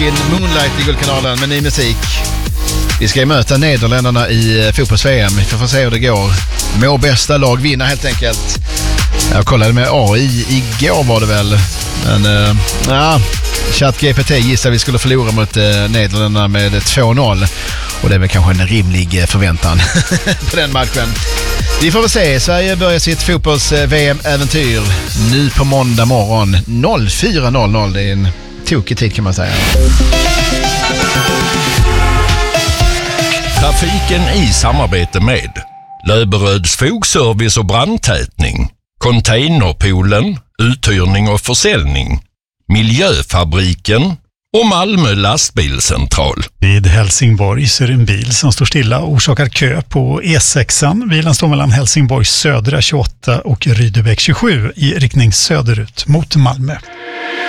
Moonlight i Guldkanalen med ny musik. Vi ska möta Nederländerna i fotbolls-VM. Vi får se hur det går. Må bästa lag vinna helt enkelt. Jag kollade med AI igår var det väl. Men ChatGPT gissade vi skulle förlora mot Nederländerna med 2-0. Och det är väl kanske en rimlig förväntan på den matchen. Vi får väl se. Sverige börjar sitt fotbolls-VM-äventyr nu på måndag morgon 04.00. Det är en tokig tid kan man säga. Trafiken i samarbete med Löberöds fogservice och brandtätning, Containerpoolen, uthyrning och försäljning, Miljöfabriken och Malmö lastbilscentral. Vid Helsingborg så är det en bil som står stilla och orsakar kö på E6. Bilen står mellan Helsingborgs södra 28 och Rydebäck 27 i riktning söderut mot Malmö.